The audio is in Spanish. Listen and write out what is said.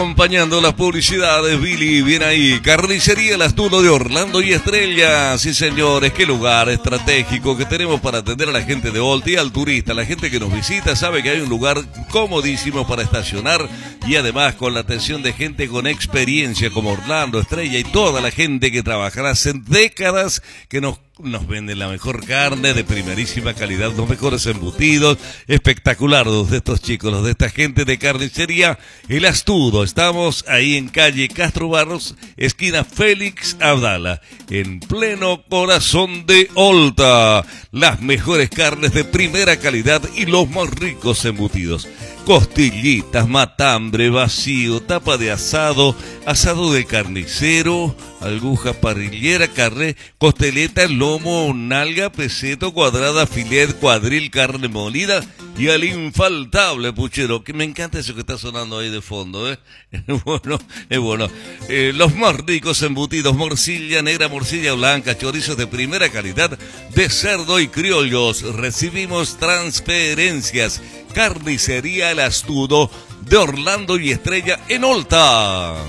acompañando las publicidades, Billy, bien ahí. Carnicería El Astudo de Orlando y Estrella. Sí, señores, qué lugar estratégico que tenemos para atender a la gente de Olta y al turista. La gente que nos visita sabe que hay un lugar comodísimo para estacionar y además con la atención de gente con experiencia como Orlando, Estrella y toda la gente que trabajará hace décadas que nos venden la mejor carne de primerísima calidad, los mejores embutidos, espectacular los de estos chicos, los de esta gente de Carnicería El Astudo. Estamos ahí en calle Castro Barros, esquina Félix Abdala, en pleno corazón de Olta. Las mejores carnes de primera calidad y los más ricos embutidos. Costillitas, matambre, vacío, tapa de asado, asado de carnicero, aguja parrillera, carne, costeleta, lomo, nalga, peseto, cuadrada, filet, cuadril, carne molida y al infaltable puchero, que me encanta eso que está sonando ahí de fondo, ¿eh? Es bueno. Los más ricos embutidos, morcilla negra, morcilla blanca, chorizos de primera calidad, de cerdo y criollos. Recibimos transferencias. Carnicería El Astudo de Orlando y Estrella en Olta.